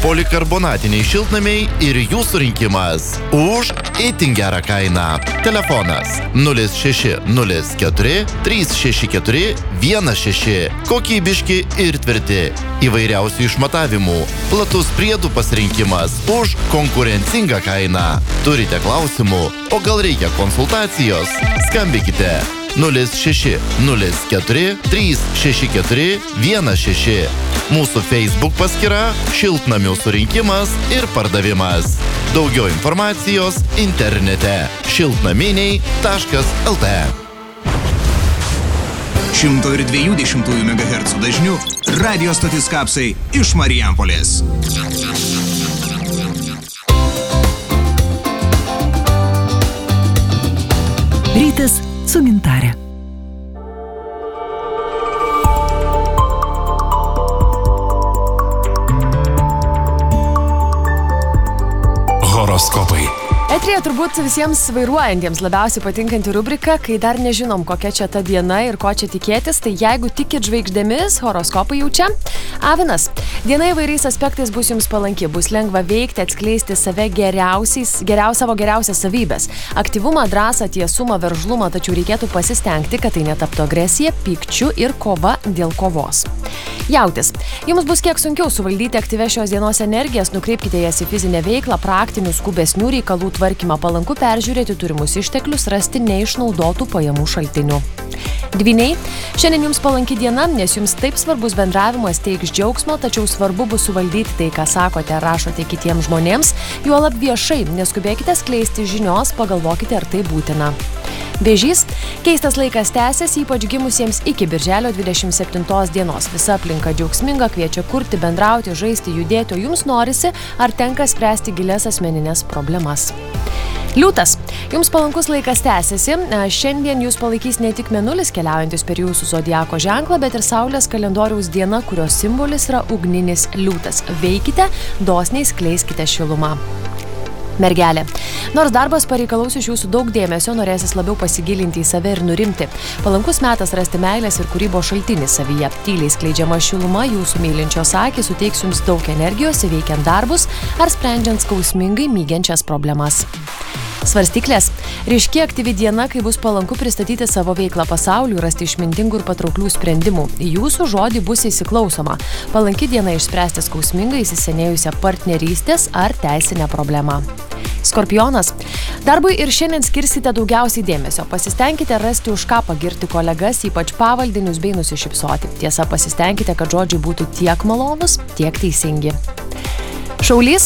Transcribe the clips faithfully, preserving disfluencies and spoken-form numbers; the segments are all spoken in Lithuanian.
Polikarbonatiniai šiltnamiai ir jų surinkimas už itin gerą kainą. Telefonas nulis šeši nulis keturi trys šeši keturi vienas šeši. Kokybiški ir tvirti. Įvairiausių išmatavimų. Platus priedų pasirinkimas už konkurencingą kainą. Turite klausimų, o gal reikia konsultacijos? Skambikite nulis šeši nulis keturi trys šeši keturi vienas šeši. Mūsų Facebook paskyra Šiltnamių surinkimas ir pardavimas. Daugiau informacijos internete šiltnaminiai taškas el tė. šimto dviejų dešimtųjų megahercų dažnių radio stotis Kapsai iš Marijampolės. Rytas su Gintare. Horoskopai. Eteryje turbūt visiems vairuojantiems labiausiai patinkanti rubrika, kai dar nežinom, kokia čia ta diena ir ko čia tikėtis, tai jeigu tikit žvaigždėmis, horoskopai jau čia. Avinas. Diena įvairiais aspektais bus jums palanki, bus lengva veikti, atskleisti save geriausiais, geriaus, savo geriausias savybės. Aktyvumą, drąsą, tiesumą, veržlumą, tačiau reikėtų pasistengti, kad tai netaptų agresija, pykčiu ir kova dėl kovos. Jautis. Jums bus kiek sunkiau suvaldyti aktyves šios dienos energijas, nukreipkite jas į fizinę veiklą, praktinių, skubesnių reikalų tvarkymą, palanku peržiūrėti turimus išteklius, rasti neišnaudotų pajamų šaltinių. Dvyniai. Šiandien jums palanki diena, nes jums taip svarbus bendravimas teiks džiaugsmo, tačiau svarbu bus suvaldyti tai, ką sakote, rašote kitiems žmonėms, juolab viešai, neskubėkite skleisti žinios, pagalvokite, ar tai būtina. Vėžys. Keistas laikas tęsiasi, ypač gimusiems iki birželio dvidešimt septintos dienos. Visa aplinka džiaugsminga, kviečia kurti, bendrauti, žaisti, judėti, o jums norisi, ar tenka spręsti gilias asmeninės problemas. Liūtas. Jums palankus laikas tęsiasi. Šiandien jūs palaikys ne tik mėnulis keliaujantis per jūsų zodiako ženklą, bet ir Saulės kalendoriaus diena, kurios simbolis yra ugninis liūtas. Veikite, dosniai skleiskite šilumą. Mergelė. Nors darbas pareikalaus iš jūsų daug dėmesio, norėsis labiau pasigilinti į save ir nurimti. Palankus metas rasti meilės ir kūrybos šaltinį savyje. Tyliai skleidžiama šiluma jūsų mylinčios akys suteiks jums daug energijos įveikiant darbus ar sprendžiant skausmingai mygiančias problemas. Svarstyklės. Ryški aktyvi diena, kai bus palanku pristatyti savo veiklą pasauliui, rasti išmintingų ir patrauklių sprendimų. Į jūsų žodį bus įsiklausoma. Palanki diena išspręsti skausmingai įsisenėjusią partnerystės ar teisinę problemą. Skorpionas. Darbui ir šiandien skirsite daugiausiai dėmesio. Pasistengkite rasti už ką pagirti kolegas, ypač pavaldinius bei nusišypsoti. Tiesa, pasistengkite, kad žodžiai būtų tiek malonus, tiek teisingi. Šaulys.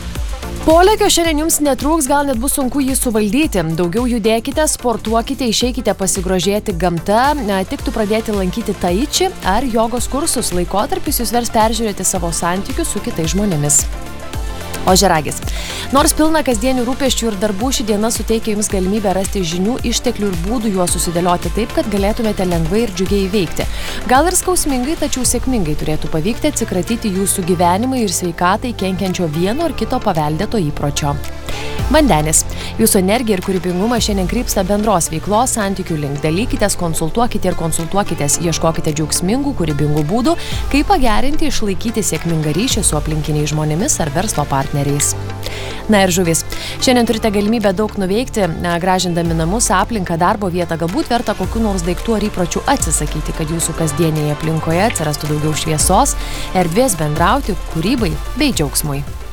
Polėkio šiandien jums netrūks, gal net bus sunku jį suvaldyti. Daugiau judėkite, sportuokite, išeikite pasigrožėti gamta, tiktų pradėti lankyti taiči ar jogos kursus. Laikotarpis jūs vers peržiūrėti savo santykius su kitais žmonėmis. Ožiaragis. Nors pilna kasdienių rūpesčių ir darbų, ši diena suteikia jums galimybę rasti žinių, išteklių ir būdų juos susidėlioti taip, kad galėtumėte lengvai ir džiugiai įveikti. Gal ir skausmingai, tačiau sėkmingai turėtų pavykti atsikratyti jūsų gyvenimai ir sveikatai kenkiančio vieno ar kito paveldėto įpročio. Vandenis. Jūsų energija ir kūrybingumas šiandien krypsta bendros veiklos santykių link. Dalykitės, konsultuokite ir konsultuokitės, ieškokite džiaugsmingų, kūrybingų būdų, kaip pagerinti, išlaikyti sėkmingą ryšį su aplinkiniais žmonėmis ar verslo partneriais. Na ir žuvis. Šiandien turite galimybę daug nuveikti, gražindami namus, aplinką, darbo vietą, galbūt verta kokių nors daiktų ar įpročių atsisakyti, kad jūsų kasdienėje aplinkoje atsirastų daugiau šviesos, erdvės bendrauti, kūrybai bei džiaugsmui.